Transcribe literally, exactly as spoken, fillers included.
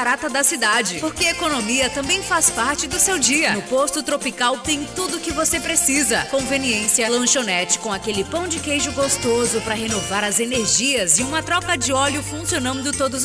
barata da cidade. Porque economia também faz parte do seu dia. No Posto Tropical tem tudo o que você precisa. Conveniência, lanchonete com aquele pão de queijo gostoso para renovar as energias e uma troca de óleo funcionando todos